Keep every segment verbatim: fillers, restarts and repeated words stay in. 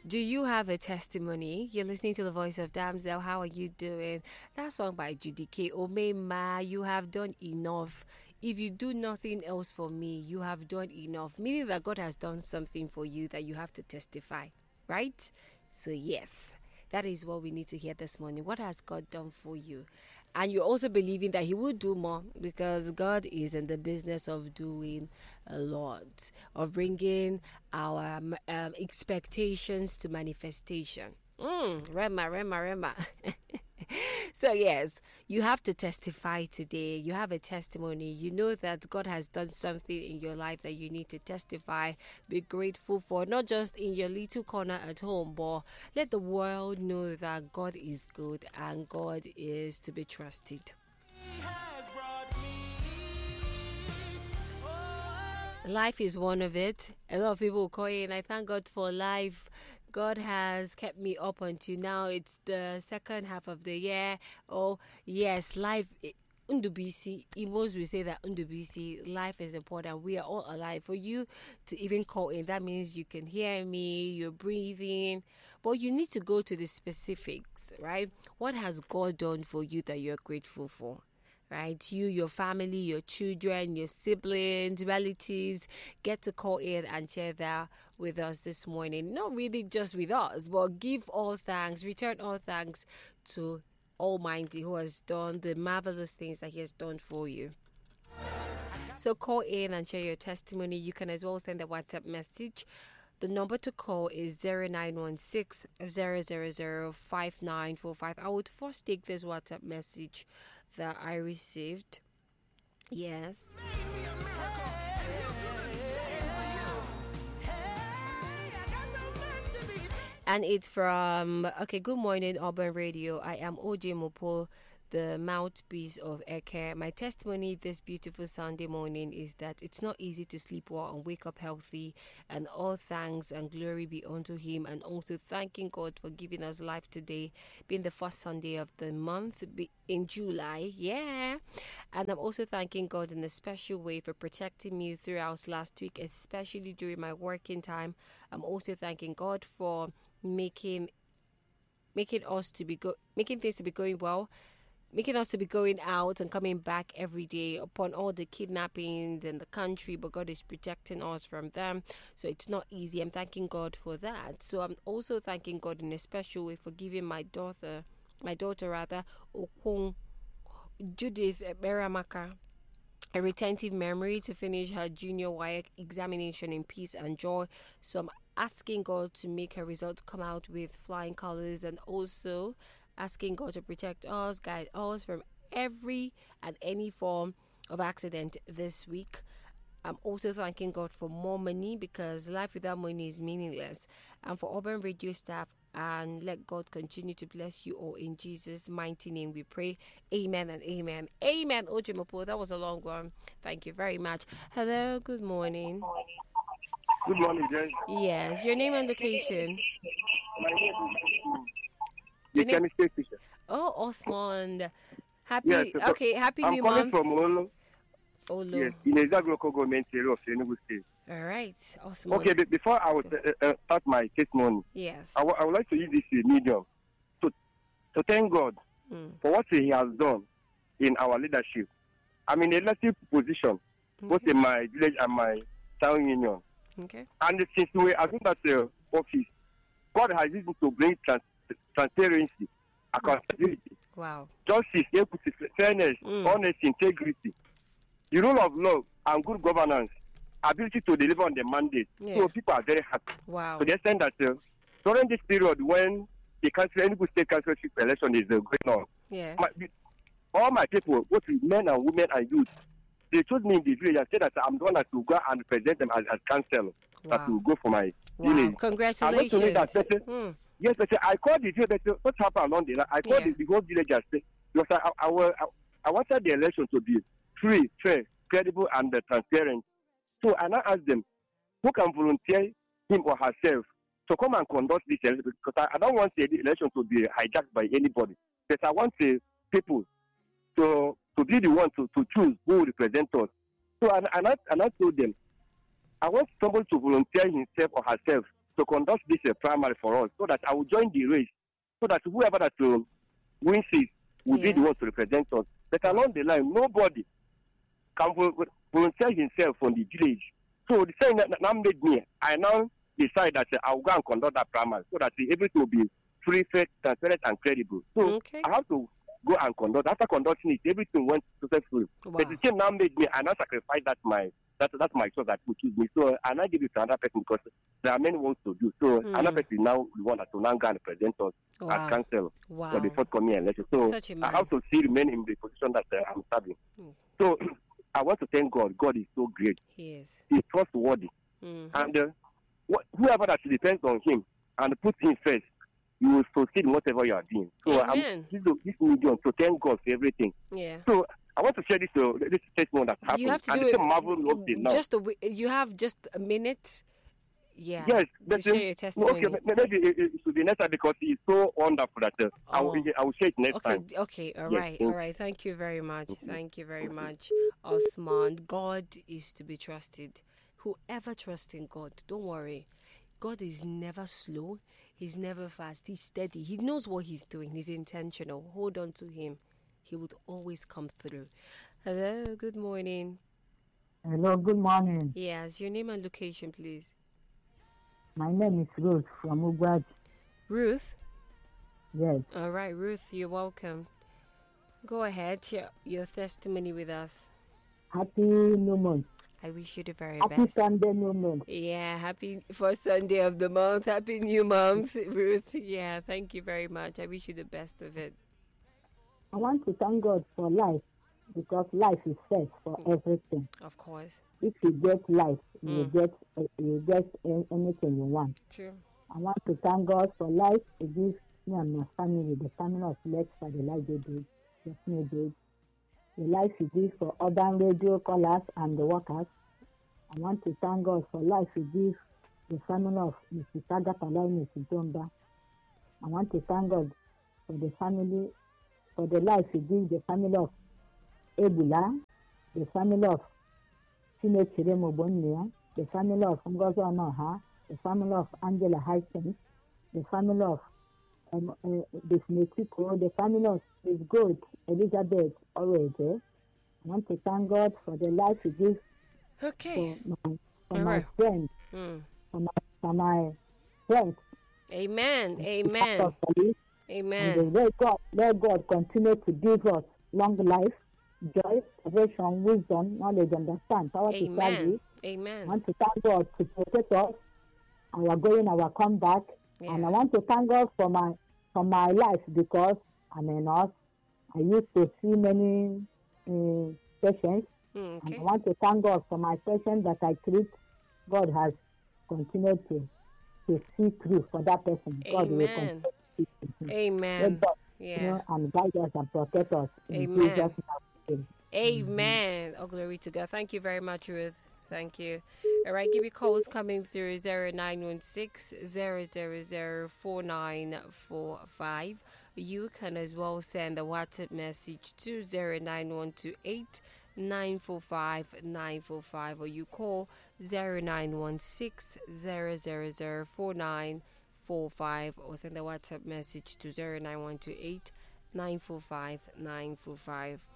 Do you have a testimony? You're listening to the voice of Damsel. How are you doing? That song by Judy K. Omema, you have done enough. If you do nothing else for me, you have done enough. Meaning that God has done something for you that you have to testify, right? So yes, that is what we need to hear this morning. What has God done for you? And you're also believing that he will do more, because God is in the business of doing a lot, of bringing our um, um, expectations to manifestation. Mm, Rema, Rema, Rema. So yes, you have to testify today. You have a testimony. You know that God has done something in your life that you need to testify, be grateful for, not just in your little corner at home, but let the world know that God is good and God is to be trusted. Life is one of it. A lot of people call in, I thank God for life. God has kept me up until now. It's the second half of the year. Oh, yes, life. Undubisi, Igbos will say that Undubisi, life is important. We are all alive. For you to even call in, that means you can hear me, you're breathing. But you need to go to the specifics, right? What has God done for you that you're grateful for? Right, you, your family, your children, your siblings, relatives, get to call in and share that with us this morning. Not really just with us, but give all thanks, return all thanks to Almighty who has done the marvelous things that he has done for you. So call in and share your testimony. You can as well send a WhatsApp message. The number to call is zero nine one six, zero zero zero, five nine four five. I would first take this WhatsApp message that I received. Yes. And it's from, okay, good morning, Urban Radio. I am O J Mopo, the mouthpiece of Eke. My testimony this beautiful Sunday morning is that it's not easy to sleep well and wake up healthy, and all thanks and glory be unto him, and also thanking God for giving us life today, being the first Sunday of the month in July. Yeah. And I'm also thanking God in a special way for protecting me throughout last week, especially during my working time. I'm also thanking God for making making us to be go making things to be going well, making us to be going out and coming back every day upon all the kidnappings in the country, but God is protecting us from them. So it's not easy. I'm thanking God for that. So I'm also thanking God in a special way for giving my daughter, my daughter rather, Okung Judith Beramaka, a retentive memory to finish her junior W A E C examination in peace and joy. So I'm asking God to make her results come out with flying colors, and also asking God to protect us, guide us from every and any form of accident this week. I'm also thanking God for more money, because life without money is meaningless. And for Urban Radio staff, and let God continue to bless you all in Jesus' mighty name we pray. Amen and amen. Amen. Ojimopo, that was a long one. Thank you very much. Hello, good morning. Good morning, Jen. Yes, your name and location. My name is Your the name? chemistry teacher. Oh, Osmond. Happy, Yes, so okay, happy I'm new calling month. from Olo. Olo. Yes, in the local government area of Enugu State. All right, Osmond. Okay, be- before I would uh, uh, start my testimony, Yes. I, w- I would like to use this uh, medium to to thank God Mm. for what He has done in our leadership. I'm in a leadership position, both Okay. in my village and my town union. Okay. And since we are doing that uh, office, God has used me to bring trans- transparency, accountability, Wow. justice, equity, fairness, Mm. honesty, integrity, the rule of law, and good governance, ability to deliver on the mandate. Yeah. So people are very happy. Wow. To the extent that uh, during this period when the country, Enugu State councilship election is uh, going on, Yes. my, all my people, both men and women and youth, they told me in the village and said that I'm the one that will go and represent them as, as councillor. That Wow. will go for my Wow. village. Congratulations. I want to know that better. Mm. Yes, but I called the village. But what happened along the line? I called Yeah. the, the whole village and said, because I, I, I, I wanted the election to be free, fair, credible, and uh, transparent. So I now asked them, who can volunteer him or herself to come and conduct this election? Because I, I don't want the election to be hijacked by anybody. But I want the people to to be the one to, to choose who will represent us. So and, and, I, and I told them, I want someone to volunteer himself or herself to conduct this uh, primary for us so that I will join the race so that whoever that uh, wins it will Yes. be the one to represent us. But along the line, nobody can vol- volunteer himself from the village. So the thing that now made me, I now decide that uh, I'll go and conduct that primary so that uh, everything will be free, fair, transparent, and credible. So Okay. I have to go and conduct. After conducting it, everything went successfully. Wow. But the thing now made me, I now sacrifice that my that that's my choice that will choose me. So I now give it to another person because there are many ones to do. So Hmm. another person now the one that will now go and present us Wow. as council Wow. for the forthcoming election. So Such a I man. have to still remain in the position that uh, I'm serving. Hmm. So I want to thank God. God is so great. He is. He's trustworthy. Mhm. And uh, wh- whoever that depends on him and puts him first, you will succeed in whatever you are doing. So Amen. I'm this, this medium to thank God for everything. Yeah. So I want to share this uh, this testimony that happened. You have to and do it's it a marvel loves it now. just a wi- you have just a minute. Yeah. Yes, To but, share um, your testimony. okay, ma- maybe it, it should be next time because it's so wonderful that uh, I, will, Oh. I will share it next Okay, time. d- okay, all Yes, right, thank all right. Thank you very much. Thank you very much, Osman. God is to be trusted. Whoever trusts in God, don't worry. God is never slow. He's never fast. He's steady. He knows what he's doing. He's intentional. Hold on to him. He would always come through. Hello, good morning. Hello, good morning. Yes, your name and location, please. My name is Ruth from Ugwaj. Ruth. Yes. All right, Ruth, you're welcome. Go ahead, share your testimony with us. Happy New Month. I wish you the very Happy best. Sunday New Month. Yeah, happy first Sunday of the month. Happy new month, Ruth. Yeah, thank you very much. I wish you the best of it. I want to thank God for life because life is first for everything. Of course. If you get life, you Mm. get uh, you get a- anything you want. True. I want to thank God for life. It gives me and my family, the family of Lex for the life they did, just me did. The life He gives for urban radio callers and the workers. I want to thank God for life He gives the family of Missus Agatha and Missus Jomba. I want to thank God for the family, for the life He gives the family of Ebula, the family of Chinechire Mobonia, the family of Ngozi Onoha, the family of Angela Hastings, the family of um, uh, the Smithiko, the family of Miss Gold, Elizabeth Orede. I want to thank God for the life He gives Okay. for my, for All my right. friends, Mm. for my, for my friends. Amen. Amen. Of police, and Amen. then let God, let God continue to give us long life, joy, salvation, wisdom, knowledge, understand, power to serve Amen. you. I Amen. want to thank God to protect us, our going, our comeback, and Yeah. I want to thank God for my for my life because I'm a nurse. I used to see many uh, patients, Mm, and I okay. want to thank God for my patients that I treat. God has continued to to see through for that person. God will continue Amen. to see through. Let Amen. God Yeah. continue and guide us and protect us in Amen. Jesus' name. Amen. Oh, glory to God. Thank you very much, Ruth. Thank you. All right, give me calls coming through zero nine one six zero zero zero four nine four five. You can as well send a WhatsApp message to zero nine one two eight nine four five nine four five, or you call zero nine one six zero zero zero four nine four five, or send a WhatsApp message to zero nine one two eight nine four five nine four five.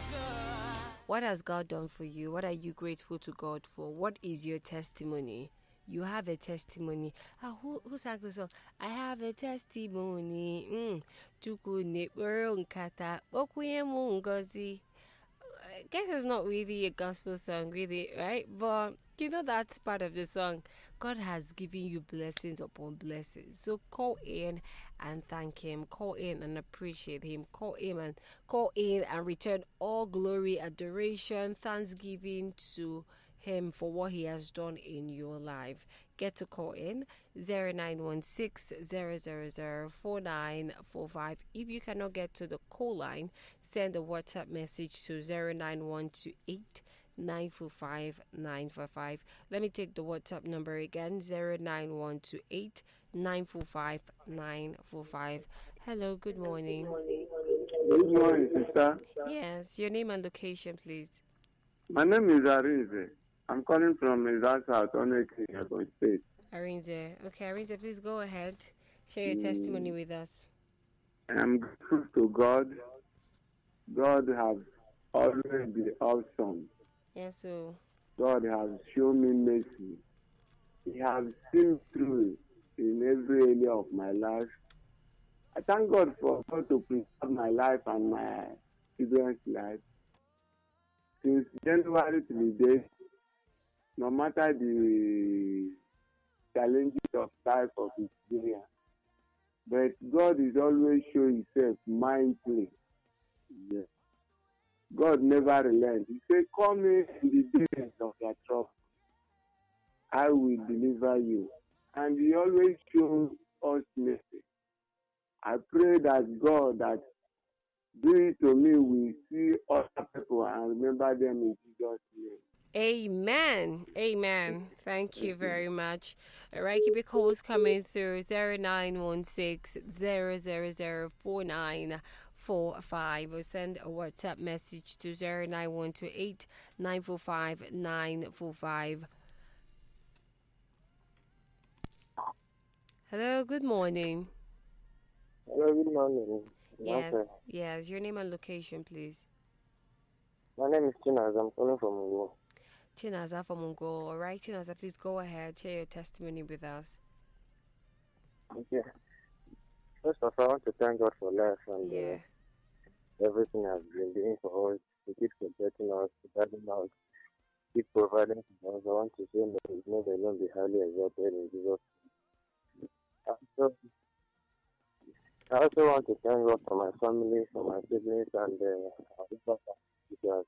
What has God done for you? What are you grateful to God for? What is your testimony? You have a testimony. Ah, who who sang the song? I have a testimony. Mm. Chukwu nekpere nkata, okwenye mu ngozi. I guess it's not really a gospel song, really, right? But you know that's part of the song. God has given you blessings upon blessings. So call in and thank Him. Call in and appreciate Him. Call in and call in and return all glory, adoration, thanksgiving to Him for what He has done in your life. Get to call in zero nine one six zero zero zero four nine four five. If you cannot get to the call line, send a WhatsApp message to zero nine one two eight nine four five nine four five. Let me take the WhatsApp number again, zero nine one two eight nine four five nine four five. Hello, good morning. Good morning, sister. Yes, your name and location, please. My name is Arize. I'm calling from Izasa, Oneki, Ogun State. Arinze. Okay, Arinze, please go ahead. Share your testimony with us. I'm grateful to God. God has always been awesome. Yeah, so. God has shown me mercy. He has seen through in every area of my life. I thank God for God to preserve my life and my children's life. Since January to today, no matter the challenges of life of Nigeria, but God is always showing himself mightily. Yes. God never relents. He said, "Call me in the days of your trouble. I will deliver you." And he always shows us mercy. I pray that God that do it to me will see other people and remember them in Jesus' name. Amen. Amen. Thank you very much. All right, keep your calls coming through zero nine one six zero zero zero four nine four five or send a WhatsApp message to zero nine one two eight nine four five nine four five. Hello, good morning. Hello, good morning. Yes, Okay. yes. Your name and location, please. My name is Chinas. I'm calling from Ugo. Chinaza from Ungo. All right, Chinaza, please go ahead. Share your testimony with us. Okay. First of all, I want to thank God for life and Yeah. uh, everything I've been doing for us. He keeps protecting us, guiding us, keep providing for us. I want to say, may His name alone be highly exalted in Jesus' name. Also, I also want to thank God for my family, for my siblings, and uh, our people, because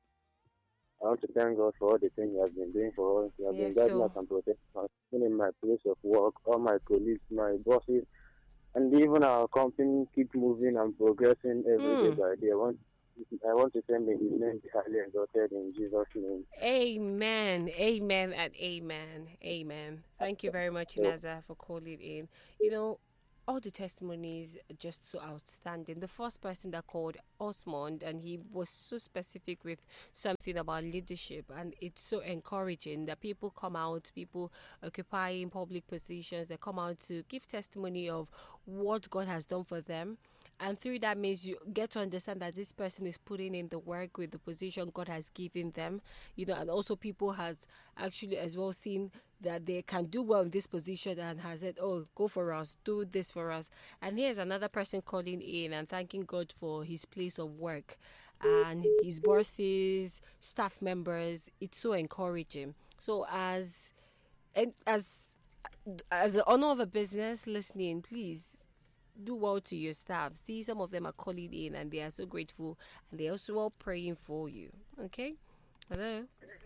I want to thank God for all the things He has been doing for us. He has Yes, been guiding so- us and protecting us, even in my place of work, all my colleagues, my bosses, and even our company keep moving and progressing every day Mm. by day. I want, I want to say may His name be highly exalted in Jesus' name. Amen, amen, and amen, amen. Thank you very much, Naza, for calling in. You know, all the testimonies are just so outstanding. The first person that called Osmond, and he was so specific with something about leadership, and it's so encouraging that people come out, people occupying public positions, they come out to give testimony of what God has done for them. And through that means you get to understand that this person is putting in the work with the position God has given them, you know, and also people has actually as well seen that they can do well in this position and has said, oh, go for us, do this for us. And here's another person calling in and thanking God for his place of work and his bosses, staff members. It's so encouraging. So as and as as the owner of a business listening, please do well to your staff. See, some of them are calling in and they are so grateful and they're also all praying for you. Okay? Hello?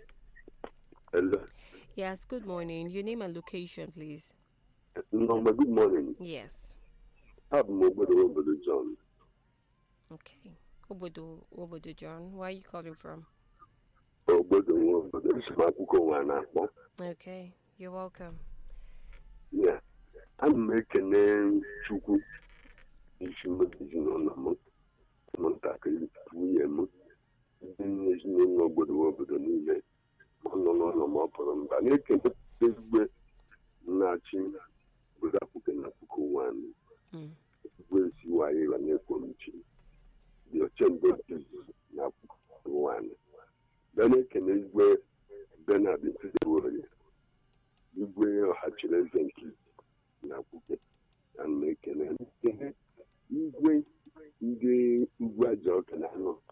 Hello. Yes, good morning. Your name and location, please. No, but good morning. Yes. I'm Obodo Obodo John. Okay. Obodo, Obodo John. Where are you calling from? Obodo Obodo. This is my Kuko. Okay. You're welcome. Yeah. I'm making a Chuku. If you look at the Montaka, we am in his name, Obodo Obodo Nile. No, no, no, more problem. But I can this way, Nachi, with a Puka Napuko one. We'll see why you are not going to. The chamber is Napuko one. Then I can wear Bernard into the world. You wear Hatchel and Key Napuke and make an end. You wear the Ugwa and I know.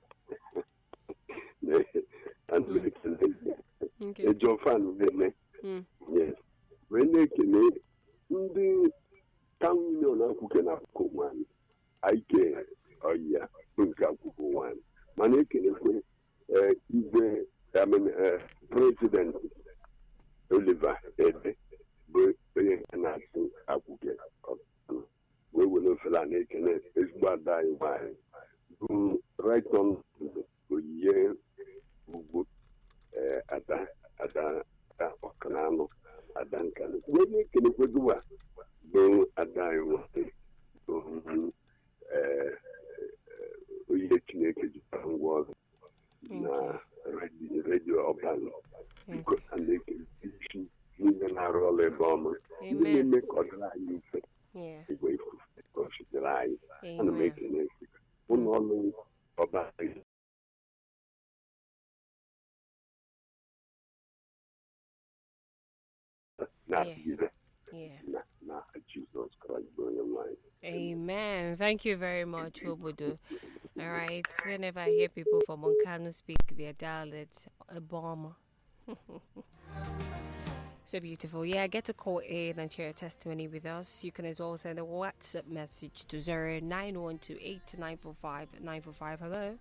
And make an end. Okay. A job fan with me. Mm. Yes. When they can the town union of Kukanako one, I care. Oh, yeah. Kukanako one. Manekin is the, I mean, President Oliver Ede, but they cannot do Akuke. We will not feel like it's bad dying by right on the year. Ada ada ada okanano adankan wani kene gudua do adai wo um eh oye chineke ji pangwa na radio radio oban because and they can see you na role bomb anyị mfe Yeah. igwe ifufe ka o sitere anyị ana m Amen. ekele ụlọ ọrụ ọba na-adịgide Yeah. na na Jizọs Kraịst bụ onye nwe anyị. Amen. Thank you very much, Obodo. All right. Whenever I hear people from Moncano speak their dialect, a bomb. So beautiful. Yeah, get to call in and share a testimony with us. You can as well send a WhatsApp message to zero nine one two eight nine four five nine four five. Hello.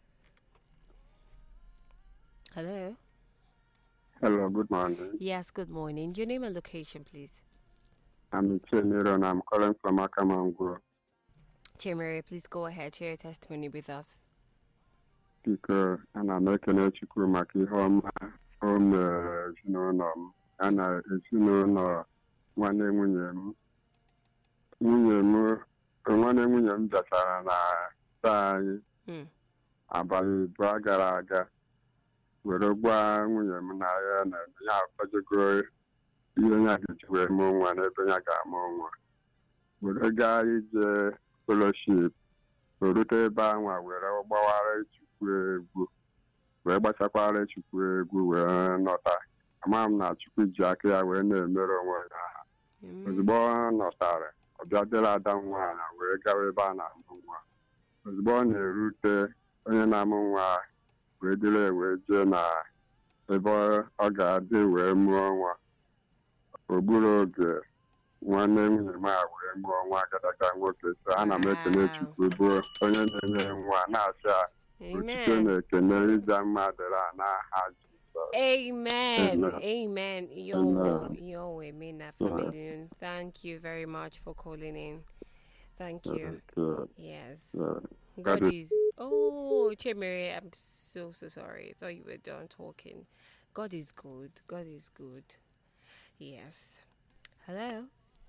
Hello. Hello, good morning. Yes, good morning. Your name and location, please. I'm Cheniro and I'm calling from Akamango. Chimere, please go ahead. Share your testimony with us. Biko, ana m ekele Chukwu maka ihe ọma o mere ezinụlọ m ana ezinụlọ nwanne nwunye m. Nwunye m nwanne nwunye m bịachara na be anyị Hmm. abalị abụọ gara aga were gwa nwunye m na ya na ya akwadogo ihe ya ga-eji wee mụọ nwa n'ebe ya ga-amụ nwa were gaa ije fellowship o rute ebe anwa were gbawara Chukwu egwu wee gbachakwara Chukwu egwu wee nọta ama m na Chukwu ji aka ya wee na-emere onwe ya aha ozugbo ọ nọtara ọ bịa dịrị ada nwaanyị wee gawa ebe a na-amụ nwa ozugbo ọ na-erute onye na-amụ nwa wee dịrị wee jee na ebe ọ ga-adị wee mụọ nwa o gburu oge nwanne nwunye m a wee mụọ nwa agadaga nwoke so ana m ekele Chukwu bụ onye na-enye nwa na-asị a otuto Amen. na-ekele ịja mma dịrị a n'aha Jizọs. Amen. Amen. Amen. Yo, Amen. yo, amen. that family. Thank you very much for calling in. Thank you. Good. Yes. Good. God God is. Oh, Chemere, I'm so, so sorry. I thought you were done talking. God is good. God is good. Yes. Hello?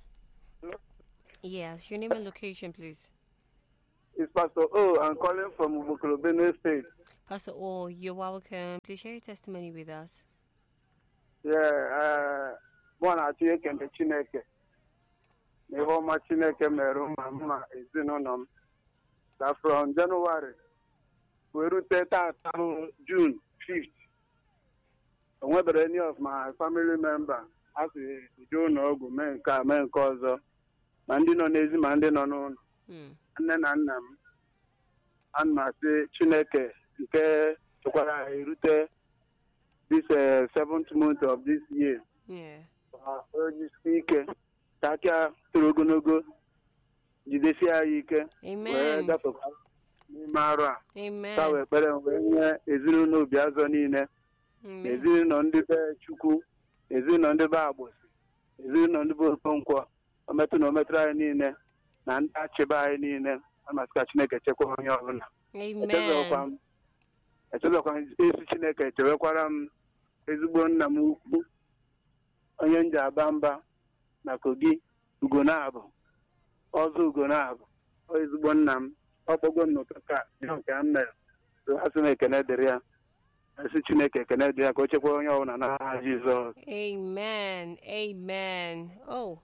Yes, your name and location, please. It's Pastor O. I'm calling from Ubukuro, Benue State. Pastor Oh, you're welcome. Please share your testimony with us. Yeah, uh, one at you can be Chineke. Never much Chineke meru mama is in on that from January. We rotate out June fifth. And whether any of my family members, as we don't know, go men, car, men, cause, Mandi no Nezi, Mandi no no. Hmm. And then I'm and my say Chineke nke tukwara erute this uh, seventh month of this year. Yeah. Onye ike takia toro ogologo jidesi anyị ike wee Amen. gafekwa n'ime arụ a Amen. ka wee kpere wee nye ezinụlọ obi azọ niile Amen. ezinụlọ ndị be Chukwu ezinụlọ ndị be Agbụsị ezinụlọ ndị be Okonkwo ometụ na ometụrụ anyị niile na ndị achịba anyị niile amasị ka Chineke chekwa onye ọbụla Amen. echebekwa m esi Chineke echebekwara m ezigbo nna m ukwu onye nji aba mba na Kogi Ugonabụ ọzọ Ugonabụ ezigbo nna m ọkpọgo nnụtụ ka ya nke m mere asị m ekene dịrị ya esi Chineke ekene dịrị ya ka o chekwa onye ọbụla n'aha Jizọs. Amen. Amen. Oh.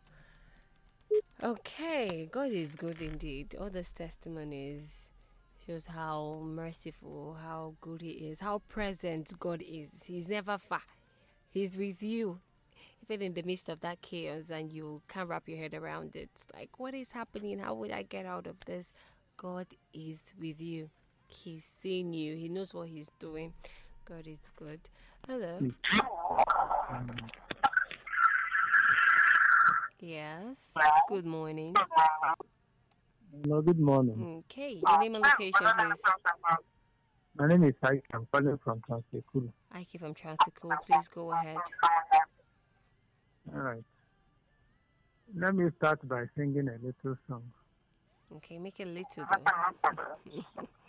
Okay. God is good indeed. All those testimonies shows how merciful, how good He is, how present God is. He's never far. He's with you. Even in the midst of that chaos and you can't wrap your head around it. It's like, what is happening? How would I get out of this? God is with you. He's seeing you. He knows what He's doing. God is good. Hello. Yes. Good morning. Hello, good morning. Okay. Your name and location, please. My name is Ike. I'm calling from Transekulu. Ike from Transico. Please go ahead. All right. Let me start by singing a little song. Okay, make it little though.